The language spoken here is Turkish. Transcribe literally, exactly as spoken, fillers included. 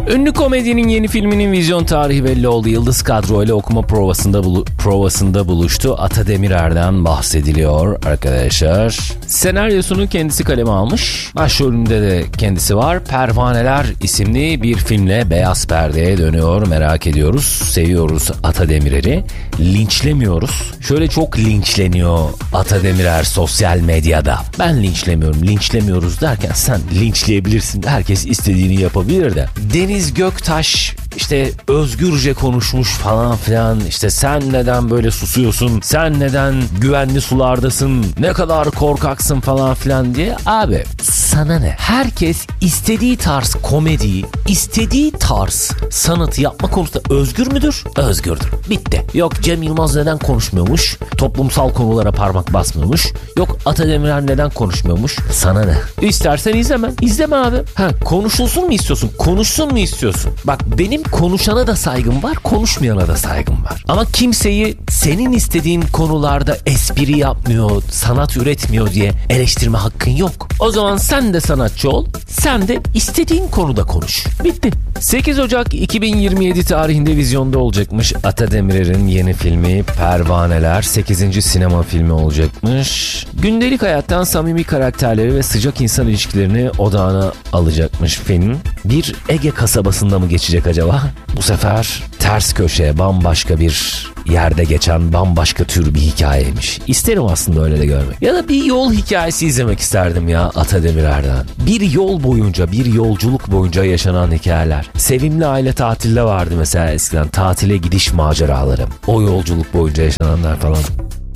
Ünlü komedyenin yeni filminin vizyon tarihi belli oldu. Yıldız kadro ile okuma provasında bulu- provasında buluştu. Ata Demirer'den bahsediliyor arkadaşlar. Senaryosunu kendisi kaleme almış. Başrolünde de kendisi var. Pervaneler isimli bir filmle beyaz perdeye dönüyor. Merak ediyoruz. Seviyoruz Ata Demirer'i. Linçlemiyoruz. Şöyle çok linçleniyor Ata Demirer sosyal medyada. Ben linçlemiyorum. Linçlemiyoruz derken sen linçleyebilirsin. Herkes istediğini yapabilir de. Deniz Göktaş işte özgürce konuşmuş falan filan. İşte sen neden böyle susuyorsun? Sen neden güvenli sulardasın? Ne kadar korkaksın falan filan diye. Abi sana ne? Herkes istediği tarz komediyi, istediği tarz sanatı yapma konusunda özgür müdür? Özgürdür. Bitti. Yok Cem Yılmaz neden konuşmuyormuş? Toplumsal konulara parmak basmıyormuş. Yok Ata Demirer neden konuşmuyormuş? Sana ne? İstersen izleme. İzleme abi. Ha, konuşulsun mu istiyorsun? Konuşsun mu istiyorsun? Bak benim konuşana da saygım var, konuşmayana da saygım var. Ama kimseyi senin istediğin konularda espri yapmıyor, sanat üretmiyor diye eleştirme hakkın yok. O zaman sen de sanatçı ol, sen de istediğin konuda konuş. Bitti. sekiz Ocak iki bin yirmi yedi tarihinde vizyonda olacakmış Ata Demirer'in yeni filmi Pervaneler. sekizinci sinema filmi olacakmış. Gündelik hayattan samimi karakterleri ve sıcak insan ilişkilerini odağına alacakmış film. Bir Ege kasabasında mı geçecek acaba? Bu sefer ters köşe, bambaşka bir yerde geçen bambaşka tür bir hikayeymiş. İsterim aslında öyle de görmek. Ya da bir yol hikayesi izlemek isterdim ya Ata Demirer'den. Bir yol boyunca, bir yolculuk boyunca yaşanan hikayeler. Sevimli aile tatilde vardı mesela eskiden. Tatile gidiş maceraları. O yolculuk boyunca yaşananlar falan.